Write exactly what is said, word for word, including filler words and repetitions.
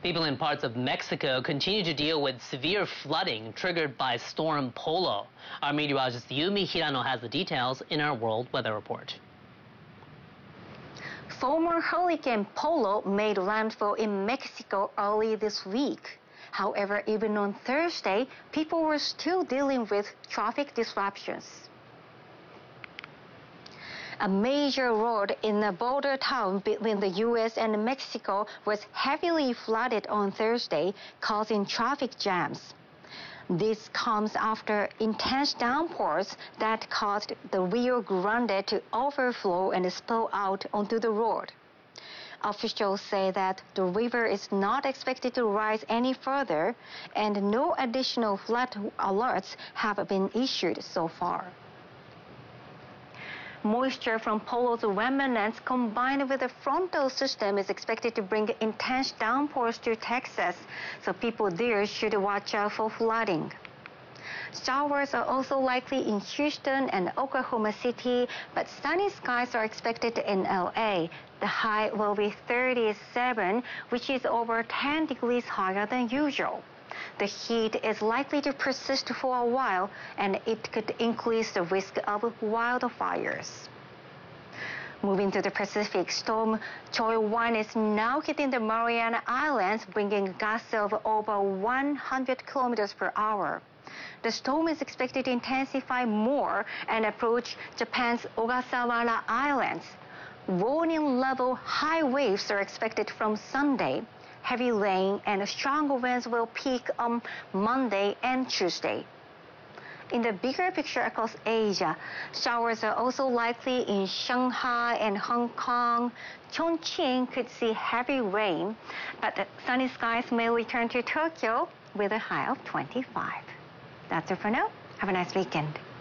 People in parts of Mexico continue to deal with severe flooding triggered by Storm Polo. Our meteorologist Yumi Hirano has the details in our World Weather Report. Former Hurricane Polo made landfall in Mexico early this week. However, even on Thursday, people were still dealing with traffic disruptions. A major road in a border town between the U S and Mexico was heavily flooded on Thursday, causing traffic jams. This comes after intense downpours that caused the Rio Grande to overflow and spill out onto the road. Officials say that the river is not expected to rise any further, and no additional flood alerts have been issued so far. Moisture from Polo's remnants combined with a frontal system is expected to bring intense downpours to Texas, so people there should watch out for flooding. Showers are also likely in Houston and Oklahoma City, but sunny skies are expected in L A. The high will be thirty-seven, which is over ten degrees higher than usual. The heat is likely to persist for a while, and it could increase the risk of wildfires. Moving to the Pacific, Storm Choi Won is now hitting the Mariana Islands, bringing gusts of over one hundred kilometers per hour. The storm is expected to intensify more and approach Japan's Ogasawara Islands. Warning level high waves are expected from Sunday. Heavy rain and strong winds will peak on Monday and Tuesday. In the bigger picture across Asia, showers are also likely in Shanghai and Hong Kong. Chongqing could see heavy rain, but the sunny skies may return to Tokyo with a high of twenty-five. That's it for now. Have a nice weekend.